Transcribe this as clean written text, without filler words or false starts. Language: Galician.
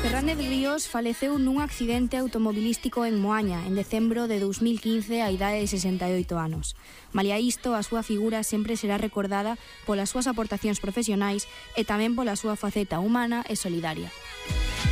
Fernández Ríos faleceu nun accidente automobilístico en Moaña en decembro de 2015 á idade de 68 anos. Malia isto, a súa figura sempre será recordada polas súas aportacións profesionais e tamén pola súa faceta humana e solidaria.